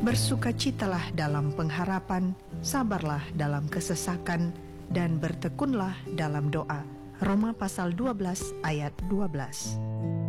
Bersukacitalah dalam pengharapan, sabarlah dalam kesesakan, dan bertekunlah dalam doa. Roma pasal 12 ayat 12.